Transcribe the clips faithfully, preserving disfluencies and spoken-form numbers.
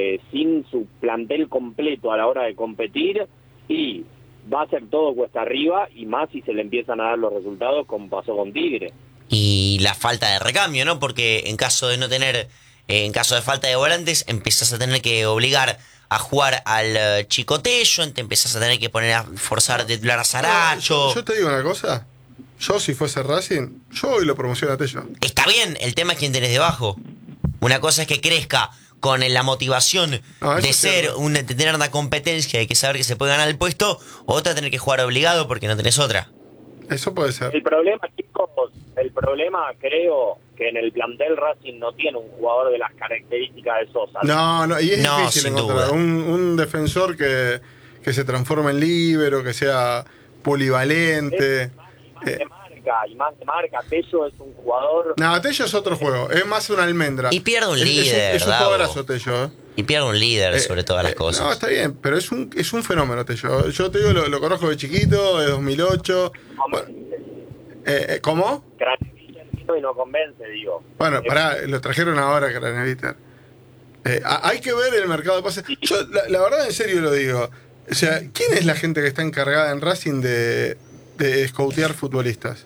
eh, sin su plantel completo a la hora de competir, y va a ser todo cuesta arriba, y más si se le empiezan a dar los resultados como pasó con Tigre. Y la falta de recambio, ¿no? Porque en caso de no tener, eh, en caso de falta de volantes, empezás a tener que obligar a jugar al uh, Chico Tello, te empezás a tener que poner a forzar de titular a Saracho. No, yo, yo te digo una cosa, yo si fuese Racing, yo hoy lo promociono a Tello. Está bien, el tema es quién tenés debajo. Una cosa es que crezca con la motivación no, de ser, cierto. un, de tener una competencia, de que saber que se puede ganar el puesto, otra tener que jugar obligado porque no tenés otra. Eso puede ser. El problema, chicos, el problema creo que en el plantel Racing no tiene un jugador de las características de Sosa. No, no, y es no, difícil encontrar un, un defensor que, que se transforme en líbero, que sea polivalente. Es más, y más de marca, y más de marca. Tello es un jugador... No, Tello es otro juego, es más una almendra. Y pierde un es, líder, Es un, es un jugadorazo Tello, ¿eh? Y pierde un líder eh, sobre todas las eh, cosas. No, está bien, pero es un, es un fenómeno Tello. Yo te digo, lo, lo conozco de chiquito, de dos mil ocho. Bueno, eh, eh, ¿Cómo? Craneviter y no convence, digo. Bueno, pará, lo trajeron ahora, Craneviter. Eh, hay que ver el mercado de pases. Yo, la, la verdad, en serio lo digo. O sea, ¿quién es la gente que está encargada en Racing de, de scoutear futbolistas?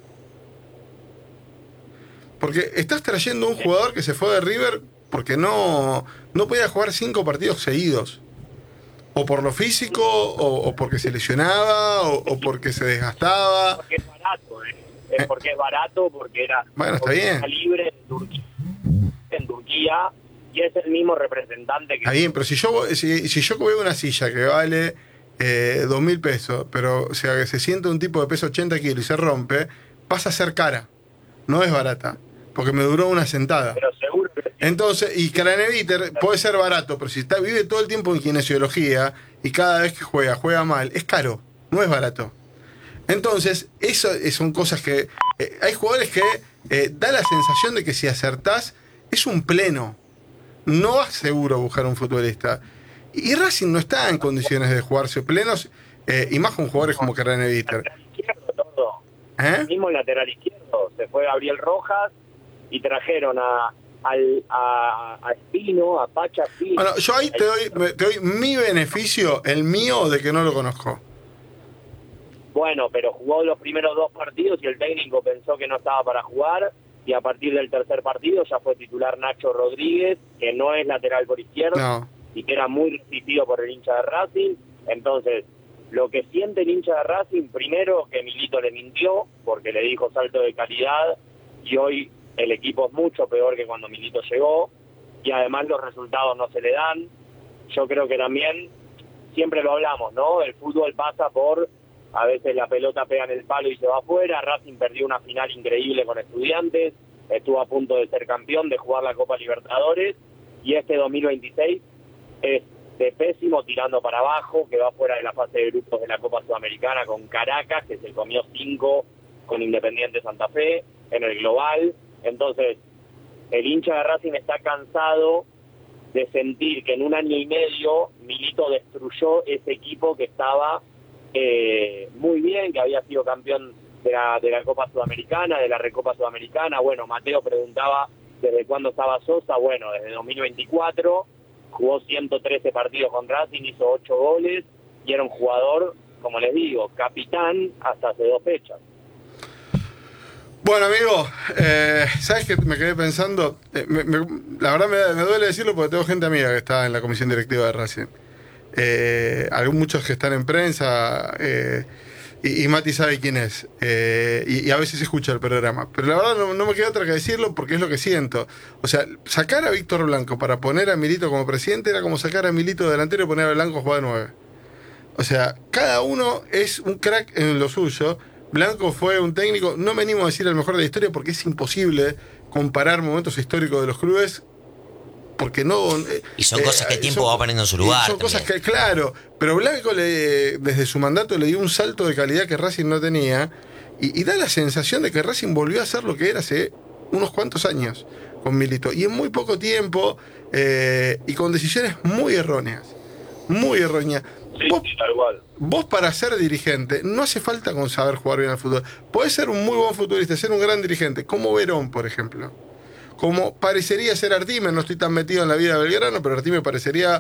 Porque estás trayendo un jugador que se fue de River porque no, no podía jugar cinco partidos seguidos. O por lo físico, o, o porque se lesionaba, o, o porque se desgastaba. Porque es barato, ¿eh? Es porque es barato, porque era, bueno, está porque bien. Está libre en Turquía, en Turquía, y es el mismo representante que... Está bien, pero si yo, si, si yo veo una silla que vale eh, dos mil pesos, pero o sea, que se siente un tipo de peso ochenta kilos y se rompe, pasa a ser cara, no es barata, porque me duró una sentada. Pero seguro que... Entonces, y Craneviter puede ser barato, pero si está, vive todo el tiempo en kinesiología y cada vez que juega, juega mal, es caro, no es barato. Entonces, eso son cosas que... Eh, hay jugadores que eh, da la sensación de que si acertás, es un pleno. No vas seguro a buscar un futbolista. Y Racing no está en condiciones de jugarse plenos, eh, y más con jugadores como Craneviter. Todo. ¿Eh? El mismo lateral izquierdo, se fue Gabriel Rojas y trajeron a... Al, a, a Espino, a Pacha Espino. Bueno, yo ahí te doy, te doy mi beneficio, el mío, de que no lo conozco. Bueno, pero jugó los primeros dos partidos y el técnico pensó que no estaba para jugar, y a partir del tercer partido ya fue titular Nacho Rodríguez, que no es lateral por izquierda, no. y que era muy resistido por el hincha de Racing. Entonces, lo que siente el hincha de Racing, primero que Milito le mintió, porque le dijo salto de calidad, y hoy el equipo es mucho peor que cuando Milito llegó, y además los resultados no se le dan. Yo creo que también, siempre lo hablamos, ¿no? El fútbol pasa por, a veces la pelota pega en el palo y se va afuera. Racing perdió una final increíble con Estudiantes, estuvo a punto de ser campeón, de jugar la Copa Libertadores, y este dos mil veintiséis es de pésimo tirando para abajo, que va fuera de la fase de grupos de la Copa Sudamericana con Caracas, que se comió cinco con Independiente Santa Fe en el global. Entonces, el hincha de Racing está cansado de sentir que en un año y medio Milito destruyó ese equipo que estaba eh, muy bien, que había sido campeón de la, de la Copa Sudamericana, de la Recopa Sudamericana. Bueno, Mateo preguntaba desde cuándo estaba Sosa. Bueno, desde dos mil veinticuatro, jugó ciento trece partidos con Racing, hizo ocho goles, y era un jugador, como les digo, capitán hasta hace dos fechas. Bueno, amigo, eh, ¿sabes qué me quedé pensando? Eh, me, me, la verdad me, me duele decirlo porque tengo gente amiga que está en la comisión directiva de Racing. Eh, algunos, muchos que están en prensa, eh, y, y Mati sabe quién es. Eh, y, y a veces escucha el programa. Pero la verdad no, no me queda otra que decirlo porque es lo que siento. O sea, sacar a Víctor Blanco para poner a Milito como presidente era como sacar a Milito delantero y poner a Blanco a jugar de nueve. O sea, cada uno es un crack en lo suyo. Blanco fue un técnico, no me animo a decir el mejor de la historia porque es imposible comparar momentos históricos de los clubes, porque no... Y son eh, cosas que el tiempo son, va poniendo en su lugar. Son también. cosas que, claro, pero Blanco le, desde su mandato le dio un salto de calidad que Racing no tenía, y, y da la sensación de que Racing volvió a ser lo que era hace unos cuantos años con Milito, y en muy poco tiempo, eh, y con decisiones muy erróneas, muy erróneas. Sí, vos, sí, tal cual. Vos para ser dirigente no hace falta con saber jugar bien al fútbol. Podés ser un muy buen futbolista, ser un gran dirigente, como Verón, por ejemplo. Como parecería ser Artime, no estoy tan metido en la vida de Belgrano, pero Artime parecería